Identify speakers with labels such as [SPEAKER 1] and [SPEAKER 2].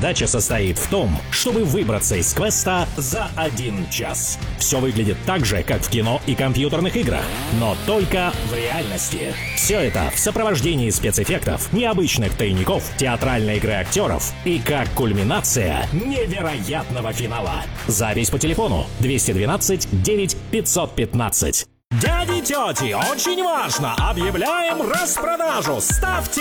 [SPEAKER 1] Задача состоит в том, чтобы выбраться из квеста за 1 час. Все выглядит так же, как в кино и компьютерных играх, но только в реальности. Все это в сопровождении спецэффектов, необычных тайников, театральной игры актеров и как кульминация невероятного финала. Запись по телефону 212 9 515. Дяди, тети, очень важно! Объявляем распродажу! Ставьте